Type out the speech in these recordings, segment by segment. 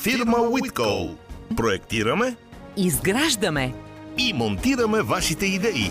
Фирма Whitco. Проектираме, изграждаме и монтираме вашите идеи.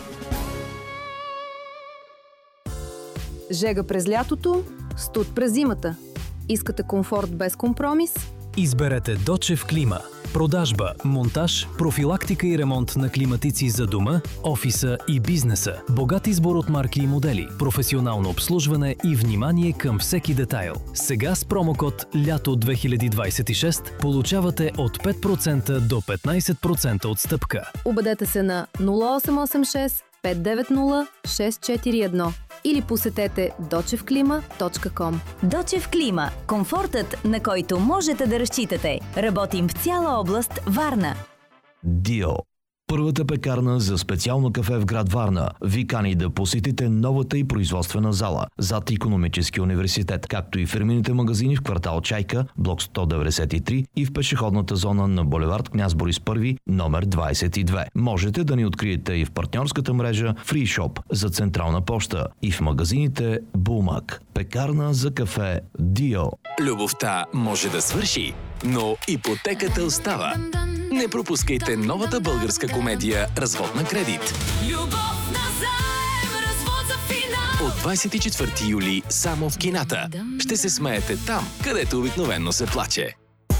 Жега през лятото, студ през зимата. Искате комфорт без компромис? Изберете Дочев Клима. Продажба, монтаж, профилактика и ремонт на климатици за дома, офиса и бизнеса. Богат избор от марки и модели, професионално обслужване и внимание към всеки детайл. Сега с промокод ЛЯТО 2026 получавате от 5% до 15% отстъпка. Обадете се на 0886 590 641 или посетете dochevklima.com. Дочев Клима. Комфортът, на който можете да разчитате. Работим в цяла област Варна. Дио. Първата пекарна за специално кафе в град Варна ви кани да посетите новата и производствена зала зад Икономическия университет, както и фирмените магазини в квартал Чайка, блок 193 и в пешеходната зона на булевард Княз Борис I, номер 22. Можете да ни откриете и в партньорската мрежа Free Shop за Централна поща и в магазините Булмак. Пекарна за кафе Дио. Любовта може да свърши, но ипотеката остава. Не пропускайте новата българска комедия «Развод на кредит». Любов на заем, развод за финал. От 24 юли само в кината. Ще се смеете там, където обикновено се плаче.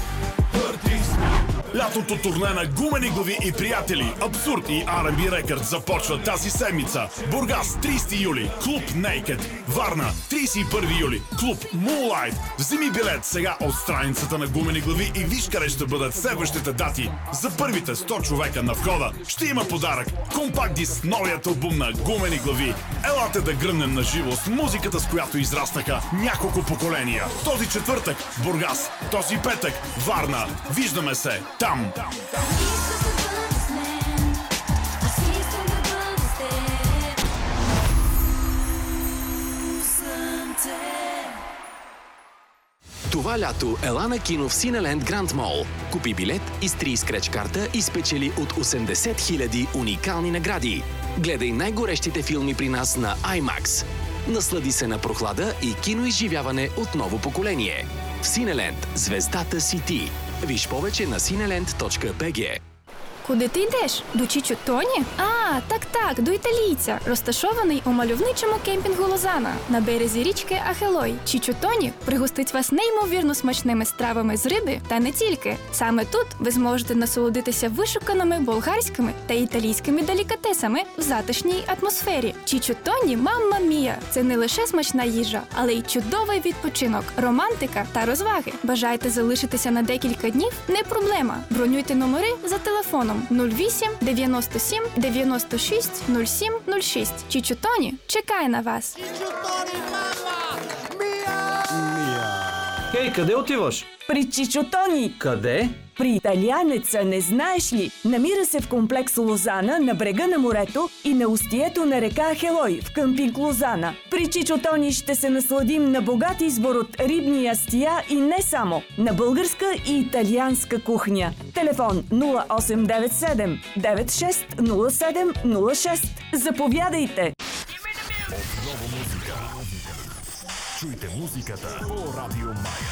Лятото турне на Гумени глави и приятели, Абсурд и R&B Records започва тази седмица. Бургас 30 юли, клуб Naked. Варна 31 юли, клуб Moonlight. Вземи билет сега от страницата на Гумени глави и виж къде ще бъдат следващите дати. За първите 100 човека на входа ще има подарък. Компакт диск, новият албум на Гумени глави. Елате да гръмнем на живо с музиката, с която израстаха няколко поколения. Този четвъртък Бургас, този петък Варна. Виждаме се там. Това лято ела на кино в Синеленд Гранд Мол. Купи билет, изтри скреч карта и спечели от 80 000 уникални награди. Гледай най-горещите филми при нас на IMAX. Наслади се на прохлада и киноизживяване от ново поколение. В Синеленд звездата си ти. Виж повече на cineland.bg. Куди ти йдеш? До Чічо Тоні? Так, до італійця, розташований у мальовничому кемпінгу Лозана на березі річки Ахелой. Чічо Тоні пригостить вас неймовірно смачними стравами з риби та не тільки. Саме тут ви зможете насолодитися вишуканими болгарськими та італійськими делікатесами в затишній атмосфері. Чічо Тоні, мамма мія! Це не лише смачна їжа, але й чудовий відпочинок, романтика та розваги. Бажаєте залишитися на декілька днів? Не проблема. Бронюйте номери за телефоном 08 97 96 07 06. Чічо Тоні чекає на вас. Хей, къде отиваш? При Чичо Тони. Къде? При италианеца, не знаеш ли? Намира се в комплекс Лозана на брега на морето и на устието на река Ахелой в къмпинг Лозана. При Чичо Тони ще се насладим на богат избор от рибни ястия и не само, на българска и италианска кухня. Телефон 0897 960706. Заповядайте! Отново музика. Чуйте музиката по Радио Мая.